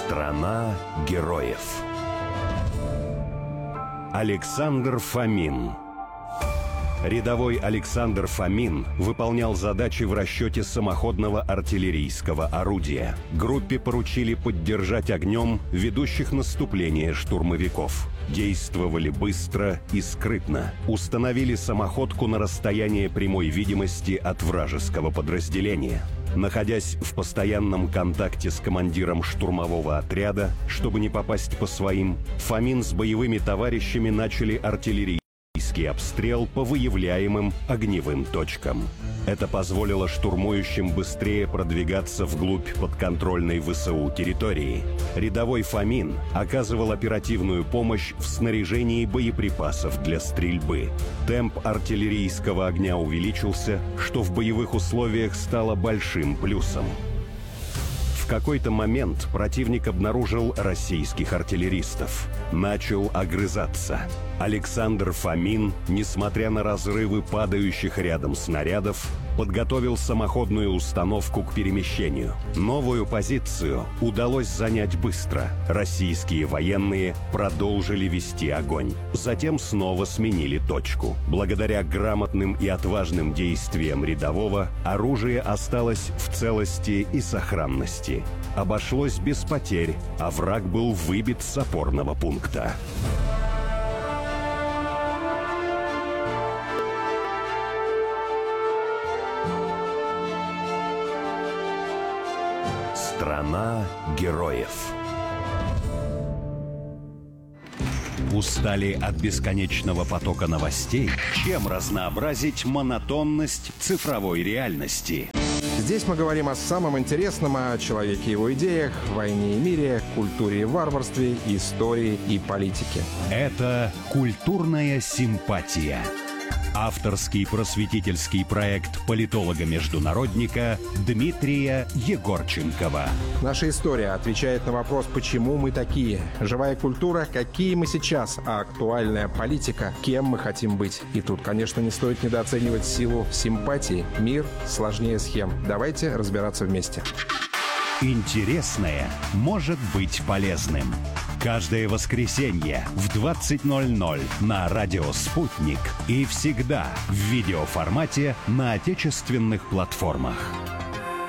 Страна героев. Александр Фомин. Рядовой Александр Фомин выполнял задачи в расчете самоходного артиллерийского орудия. Группе поручили поддержать огнем ведущих наступление штурмовиков. Действовали быстро и скрытно. Установили самоходку на расстояние прямой видимости от вражеского подразделения. Находясь в постоянном контакте с командиром штурмового отряда, чтобы не попасть по своим, Фомин с боевыми товарищами начали артиллерийский обстрел по выявляемым огневым точкам. Это позволило штурмующим быстрее продвигаться вглубь подконтрольной ВСУ территории. Рядовой Фомин оказывал оперативную помощь в снаряжении боеприпасов для стрельбы. Темп артиллерийского огня увеличился, что в боевых условиях стало большим плюсом. В какой-то момент противник обнаружил российских артиллеристов. Начал огрызаться. Александр Фомин, несмотря на разрывы падающих рядом снарядов, подготовил самоходную установку к перемещению. Новую позицию удалось занять быстро. Российские военные продолжили вести огонь. Затем снова сменили точку. Благодаря грамотным и отважным действиям рядового оружие осталось в целости и сохранности. Обошлось без потерь, а враг был выбит с опорного пункта. Страна героев. Устали от бесконечного потока новостей? Чем разнообразить монотонность цифровой реальности? Здесь мы говорим о самом интересном, о человеке и его идеях, войне и мире, культуре и варварстве, истории и политике. Это «Культурная симпатия». Авторский просветительский проект политолога-международника Дмитрия Егорченкова. Наша история отвечает на вопрос, почему мы такие. Живая культура, какие мы сейчас, а актуальная политика, кем мы хотим быть. И тут, конечно, не стоит недооценивать силу симпатии. Мир сложнее схем. Давайте разбираться вместе. Интересное может быть полезным. Каждое воскресенье в 20:00 на радио «Спутник» и всегда в видеоформате на отечественных платформах.